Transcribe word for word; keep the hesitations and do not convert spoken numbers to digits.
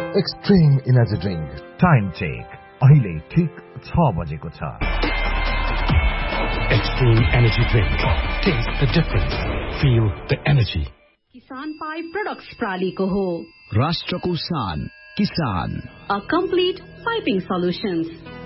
Extreme energy drink time check अहिले ठीक छ बजेको छ। Extreme Energy Drink. Taste the difference. Feel the energy. किसान पाइप प्रोडक्ट्स प्रालीको हो। राष्ट्रको शान किसान। A complete piping solutions.